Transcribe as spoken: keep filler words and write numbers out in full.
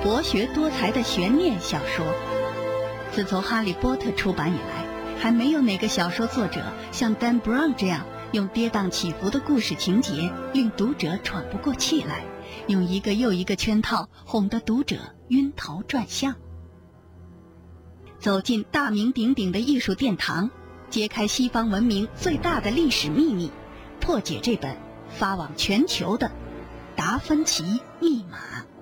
博学多才的悬念小说。自从《哈利波特》出版以来，还没有哪个小说作者像 Dan Brown 这样用跌宕起伏的故事情节令读者喘不过气来，用一个又一个圈套哄得读者晕头转向。走进大名鼎鼎的艺术殿堂，揭开西方文明最大的历史秘密，破解这本发往全球的达芬奇密码。